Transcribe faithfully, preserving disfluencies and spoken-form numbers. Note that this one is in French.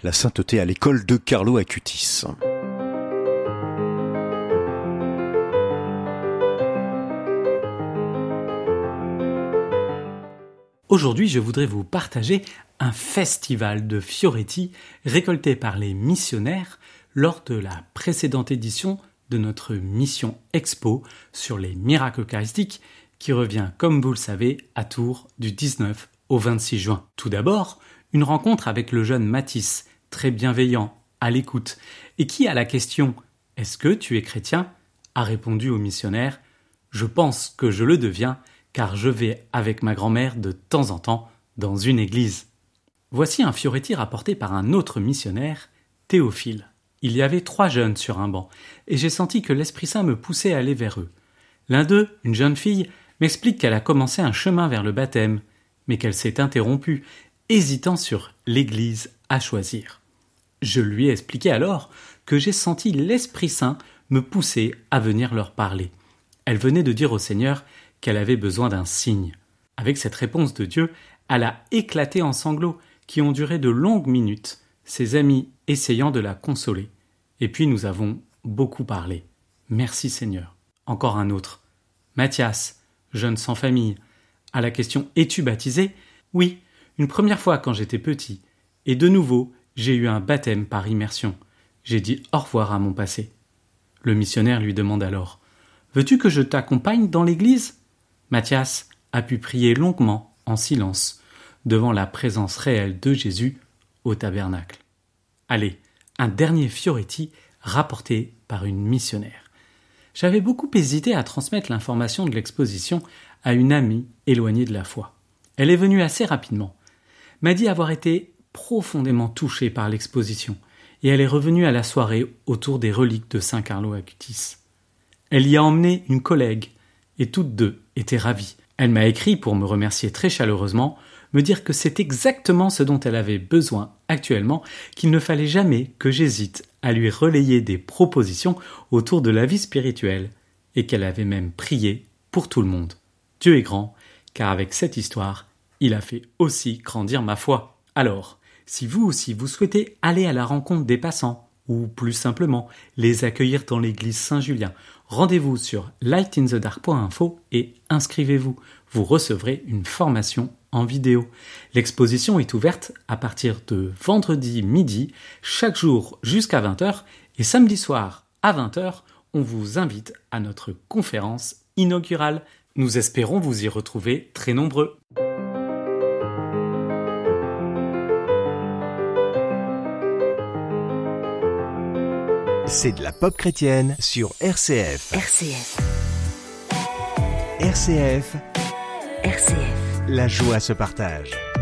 la sainteté à l'école de Carlo Acutis. Aujourd'hui, je voudrais vous partager un festival de fioretti récolté par les missionnaires lors de la précédente édition de notre mission Expo sur les miracles eucharistiques qui revient, comme vous le savez, à Tours du dix-neuf au vingt-six juin. Tout d'abord, une rencontre avec le jeune Mathis, très bienveillant, à l'écoute, et qui, à la question « Est-ce que tu es chrétien ?», a répondu au missionnaire « Je pense que je le deviens, car je vais avec ma grand-mère de temps en temps dans une église. » Voici un fioretti rapporté par un autre missionnaire, Théophile. Il y avait trois jeunes sur un banc, et j'ai senti que l'Esprit Saint me poussait à aller vers eux. L'un d'eux, une jeune fille, m'explique qu'elle a commencé un chemin vers le baptême, mais qu'elle s'est interrompue, hésitant sur l'église à choisir. Je lui ai expliqué alors que j'ai senti l'Esprit Saint me pousser à venir leur parler. Elle venait de dire au Seigneur qu'elle avait besoin d'un signe. Avec cette réponse de Dieu, elle a éclaté en sanglots qui ont duré de longues minutes, ses amis essayant de la consoler. Et puis nous avons beaucoup parlé. Merci Seigneur. Encore un autre. Mathias, jeune sans famille. À la question « Es-tu baptisé ?» Oui, une première fois quand j'étais petit. Et de nouveau, j'ai eu un baptême par immersion. J'ai dit au revoir à mon passé. Le missionnaire lui demande alors « Veux-tu que je t'accompagne dans l'église ?» Mathias a pu prier longuement, en silence, devant la présence réelle de Jésus au tabernacle. Allez, un dernier fioretti rapporté par une missionnaire. J'avais beaucoup hésité à transmettre l'information de l'exposition à une amie éloignée de la foi. Elle est venue assez rapidement, m'a dit avoir été profondément touchée par l'exposition, et elle est revenue à la soirée autour des reliques de Saint Carlo Acutis. Elle y a emmené une collègue, et toutes deux étaient ravies. Elle m'a écrit pour me remercier très chaleureusement, me dire que c'est exactement ce dont elle avait besoin actuellement, qu'il ne fallait jamais que j'hésite à lui relayer des propositions autour de la vie spirituelle, et qu'elle avait même prié pour tout le monde. Dieu est grand, car avec cette histoire, il a fait aussi grandir ma foi. Alors, si vous aussi vous souhaitez aller à la rencontre des passants, ou plus simplement les accueillir dans l'église Saint-Julien, rendez-vous sur light in the dark point info et inscrivez-vous. Vous recevrez une formation en vidéo. L'exposition est ouverte à partir de vendredi midi, chaque jour jusqu'à vingt heures, et samedi soir à vingt heures, on vous invite à notre conférence inaugurale. Nous espérons vous y retrouver très nombreux. C'est de la pop chrétienne sur R C F. R C F. R C F. R C F. La joie se partage.